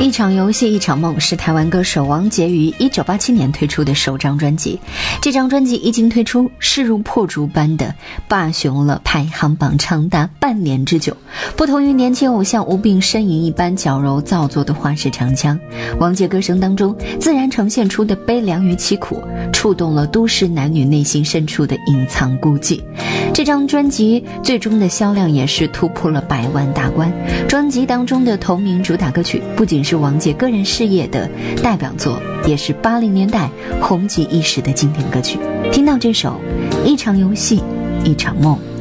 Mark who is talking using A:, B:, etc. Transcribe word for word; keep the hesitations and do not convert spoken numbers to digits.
A: 一场游戏一场梦是台湾歌手王杰于一九八七年推出的首张专辑。这张专辑一经推出，势如破竹般的霸雄了排行榜长达半年之久。不同于年轻偶像无病呻吟一般矫揉造作的花式唱腔，王杰歌声当中自然呈现出的悲凉与凄苦，触动了都市男女内心深处的隐藏孤寂。这张专辑最终的销量也是突破了百万大关。专辑当中的同名主打歌曲不仅是王杰个人事业的代表作，也是八零年代红极一时的经典歌曲。听到这首《一场游戏一场梦》，